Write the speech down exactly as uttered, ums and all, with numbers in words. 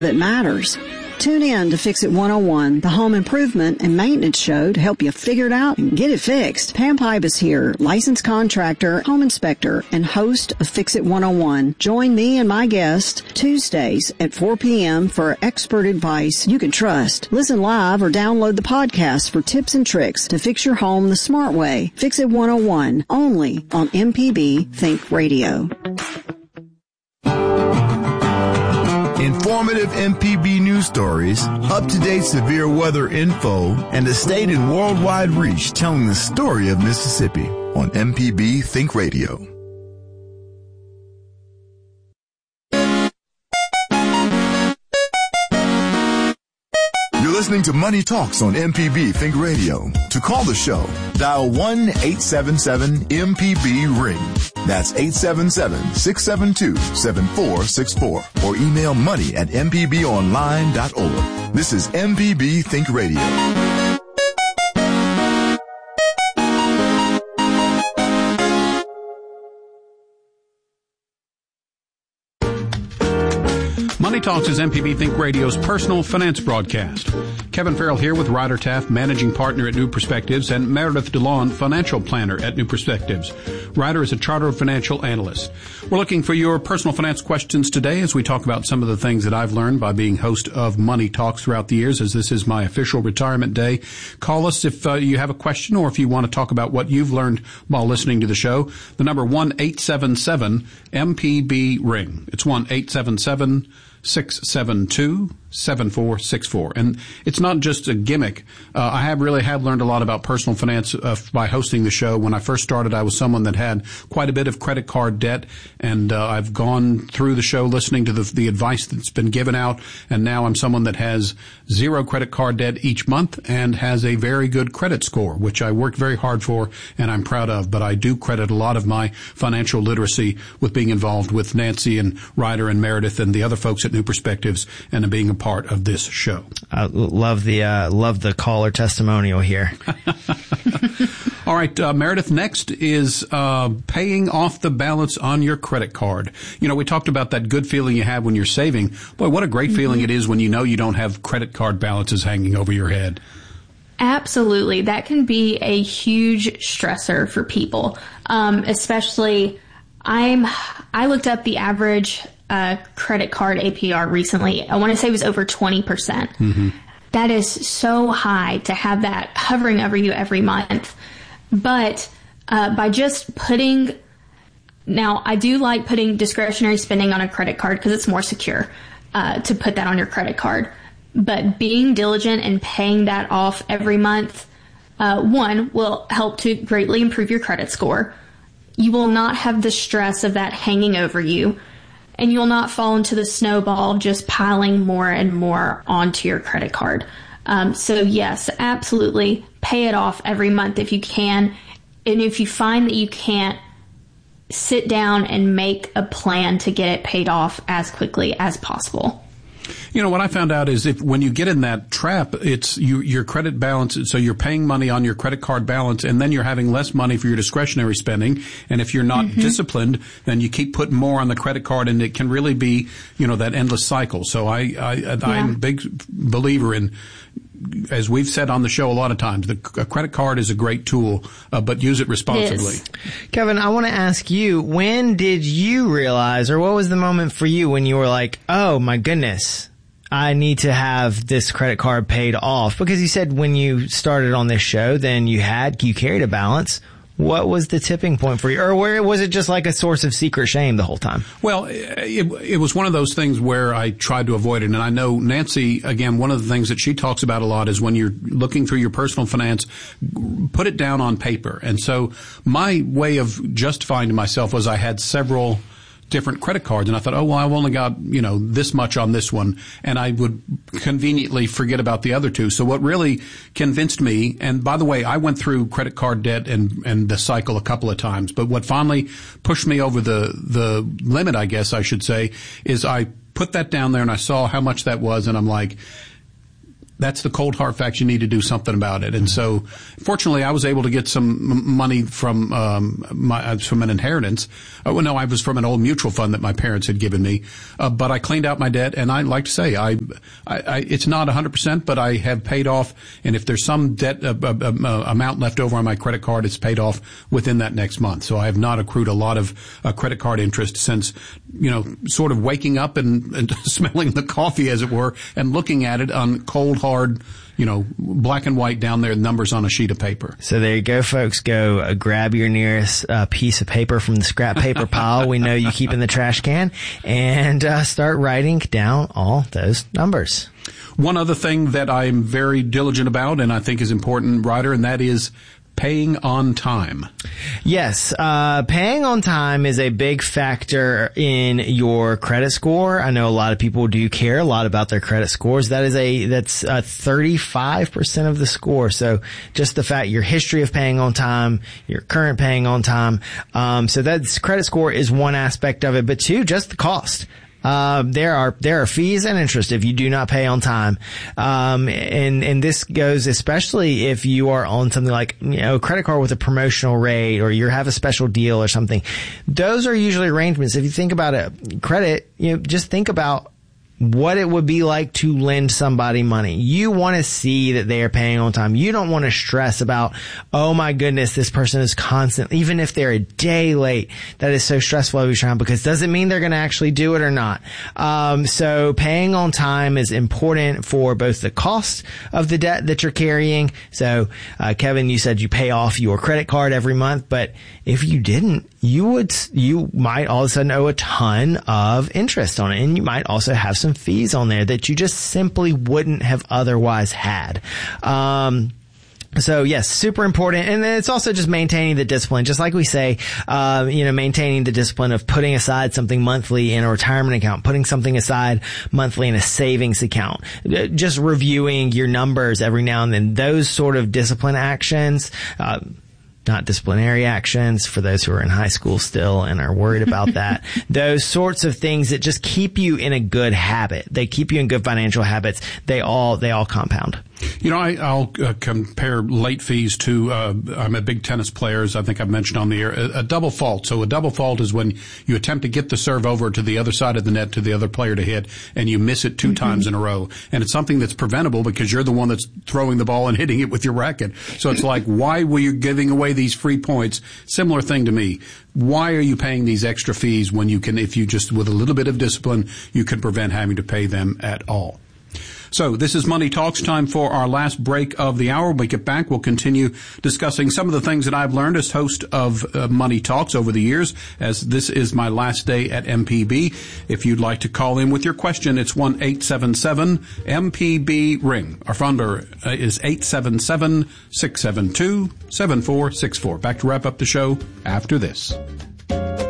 that matters. Tune in to Fix It one oh one, the home improvement and maintenance show to help you figure it out and get it fixed. Pam Pipe is here, licensed contractor, home inspector, and host of Fix It one oh one. Join me and my guest Tuesdays at four p.m. for expert advice you can trust. Listen live or download the podcast for tips and tricks to fix your home the smart way. Fix It one oh one, only on M P B Think Radio. Informative M P B news stories, up-to-date severe weather info, and a state and worldwide reach telling the story of Mississippi on M P B Think Radio. You're listening to Money Talks on M P B Think Radio. To call the show, dial one eight seven seven M P B ring. That's eight seven seven, six seven two, seven four six four. Or email money at m p b online dot org. This is M P B Think Radio. Money Talks is M P B Think Radio's personal finance broadcast. Kevin Farrell here with Ryder Taft, managing partner at New Perspectives, and Meredith DeLon, financial planner at New Perspectives. Ryder is a chartered financial analyst. We're looking for your personal finance questions today as we talk about some of the things that I've learned by being host of Money Talks throughout the years, as this is my official retirement day. Call us if uh, you have a question or if you want to talk about what you've learned while listening to the show. The number one eight seven seven M P B ring. It's one eight seven seven six seven two, seven four six four. And it's not just a gimmick. Uh, I have really have learned a lot about personal finance uh, by hosting the show. When I first started, I was someone that had quite a bit of credit card debt, and uh, I've gone through the show listening to the, the advice that's been given out, and now I'm someone that has zero credit card debt each month and has a very good credit score, which I worked very hard for and I'm proud of. But I do credit a lot of my financial literacy with being involved with Nancy and Ryder and Meredith and the other folks at New Perspectives and being a part of this show. I love the uh, love the caller testimonial here. All right, uh, Meredith, next is uh paying off the balance on your credit card. You know, we talked about that good feeling you have when you're saving. Boy, what a great mm-hmm. feeling it is when you know you don't have credit card balances hanging over your head. Absolutely. That can be a huge stressor for people, um, especially I'm I looked up the average Uh, credit card A P R recently. I want to say it was over twenty percent. Mm-hmm. That is so high to have that hovering over you every month. But uh, by just putting, now I do like putting discretionary spending on a credit card because it's more secure uh, to put that on your credit card. But being diligent and paying that off every month, uh, one, will help to greatly improve your credit score. You will not have the stress of that hanging over you. And you'll not fall into the snowball just piling more and more onto your credit card. Um, so yes, absolutely pay it off every month if you can. And if you find that you can't, sit down and make a plan to get it paid off as quickly as possible. You know, what I found out is if when you get in that trap, it's you, your credit balance. So you're paying money on your credit card balance, and then you're having less money for your discretionary spending. And if you're not mm-hmm. disciplined, then you keep putting more on the credit card, and it can really be, you know, that endless cycle. So I, I, yeah. I'm a big believer in, as we've said on the show a lot of times, the a credit card is a great tool, uh, but use it responsibly. Yes. Kevin, I want to ask you, when did you realize, or what was the moment for you when you were like, oh my goodness, I need to have this credit card paid off? Because you said when you started on this show, then you had, you carried a balance. What was the tipping point for you? Or where was it just like a source of secret shame the whole time? Well, it, it was one of those things where I tried to avoid it. And I know Nancy, again, one of the things that she talks about a lot is when you're looking through your personal finance, put it down on paper. And so my way of justifying to myself was I had several different credit cards, and I thought, oh, well, I've only got, you know, this much on this one, and I would conveniently forget about the other two. So what really convinced me, and by the way, I went through credit card debt and, and the cycle a couple of times, but what finally pushed me over the, the limit, I guess I should say, is I put that down there and I saw how much that was, and I'm like, that's the cold hard facts. You need to do something about it. And so, fortunately, I was able to get some m- money from um, my from an inheritance. Uh, well, no, I was from an old mutual fund that my parents had given me. Uh, but I cleaned out my debt, and I like to say, I, I, I it's not one hundred percent, but I have paid off. And if there's some debt uh, uh, uh, amount left over on my credit card, it's paid off within that next month. So I have not accrued a lot of uh, credit card interest since, you know, sort of waking up and, and smelling the coffee, as it were, and looking at it on cold, hard, you know, black and white down there, numbers on a sheet of paper. So there you go, folks. Go uh, grab your nearest uh, piece of paper from the scrap paper pile we know you keep in the trash can, and uh, start writing down all those numbers. One other thing that I'm very diligent about and I think is important, Ryder, and that is paying on time. Yes, uh, paying on time is a big factor in your credit score. I know a lot of people do care a lot about their credit scores. That is a, that's uh thirty-five percent of the score. So just the fact, your history of paying on time, your current paying on time. Um, so that's credit score is one aspect of it, but two, just the cost. Uh, there are, there are fees and interest if you do not pay on time. Um, and, and this goes especially if you are on something like, you know, a credit card with a promotional rate, or you have a special deal or something. Those are usually arrangements. If you think about it, credit, you know, just think about what it would be like to lend somebody money. You want to see that they are paying on time. You don't want to stress about, oh my goodness, this person is constant, even if they're a day late. That is so stressful every time, because does it mean they're going to actually do it or not? Um, so paying on time is important for both the cost of the debt that you're carrying. So, uh, Kevin, you said you pay off your credit card every month, but if you didn't, you would, you might all of a sudden owe a ton of interest on it, and you might also have some fees on there that you just simply wouldn't have otherwise had. Um, So yes, super important. And then it's also just maintaining the discipline. Just like we say, uh, you know, maintaining the discipline of putting aside something monthly in a retirement account, putting something aside monthly in a savings account, just reviewing your numbers every now and then. Those sort of discipline actions, uh, not disciplinary actions for those who are in high school still and are worried about that. Those sorts of things that just keep you in a good habit. They keep you in good financial habits. They all, they all compound. You know, I, I'll uh, compare late fees to, uh, I'm a big tennis player, as I think I've mentioned on the air, a, a double fault. So a double fault is when you attempt to get the serve over to the other side of the net to the other player to hit, and you miss it two mm-hmm. times in a row. And it's something that's preventable because you're the one that's throwing the ball and hitting it with your racket. So it's like, why were you giving away these free points? Similar thing to me. Why are you paying these extra fees when you can, if you just, with a little bit of discipline, you can prevent having to pay them at all? So this is Money Talks, time for our last break of the hour. When we get back, we'll continue discussing some of the things that I've learned as host of uh, Money Talks over the years, as this is my last day at M P B. If you'd like to call in with your question, it's one eight seven seven M P B ring. Our phone number uh, is eight seven seven, six seven two, seven four six four. Back to wrap up the show after this.